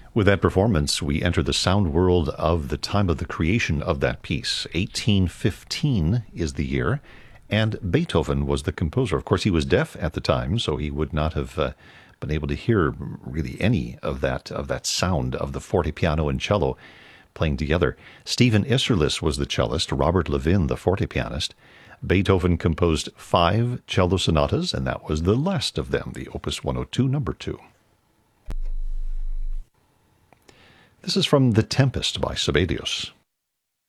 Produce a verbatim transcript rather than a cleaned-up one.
With that performance, we enter the sound world of the time of the creation of that piece. eighteen fifteen is the year, and Beethoven was the composer. Of course, he was deaf at the time, so he would not have uh, been able to hear really any of that of that sound of the fortepiano and cello playing together. Stephen Isserlis was the cellist, Robert Levin the forte pianist. Beethoven composed five cello sonatas, and that was the last of them, the Opus one oh two, number two. This is from The Tempest by Sibelius.